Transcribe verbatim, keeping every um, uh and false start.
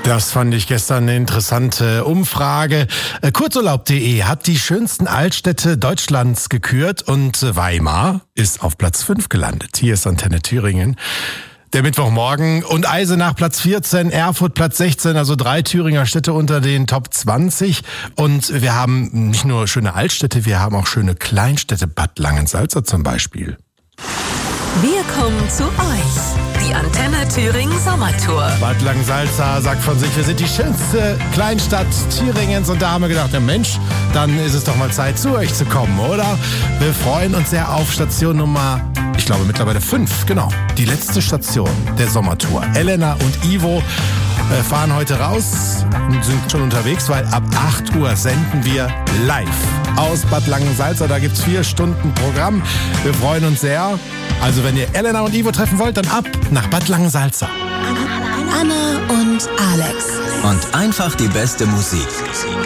Das fand ich gestern eine interessante Umfrage. Kurzurlaub punkt de hat die schönsten Altstädte Deutschlands gekürt und Weimar ist auf Platz fünf gelandet. Hier ist Antenne Thüringen. Der Mittwochmorgen und Eisenach Platz vierzehn, Erfurt Platz sechzehn, also drei Thüringer Städte unter den Top zwanzig. Und wir haben nicht nur schöne Altstädte, wir haben auch schöne Kleinstädte, Bad Langensalza zum Beispiel. Wir kommen zu euch. Die Antenne Thüringen Sommertour. Bad Langensalza sagt von sich, wir sind die schönste Kleinstadt Thüringens. Und da haben wir gedacht, ja Mensch, dann ist es doch mal Zeit, zu euch zu kommen, oder? Wir freuen uns sehr auf Station Nummer, ich glaube mittlerweile fünf, genau. Die letzte Station der Sommertour. Elena und Ivo äh, fahren heute raus und sind schon unterwegs, weil ab acht Uhr senden wir live aus Bad Langensalza. Da gibt's vier Stunden Programm. Wir freuen uns sehr. Also wenn ihr Elena und Ivo treffen wollt, dann ab nach Bad Langensalza. Anna und Alex. Und einfach die beste Musik.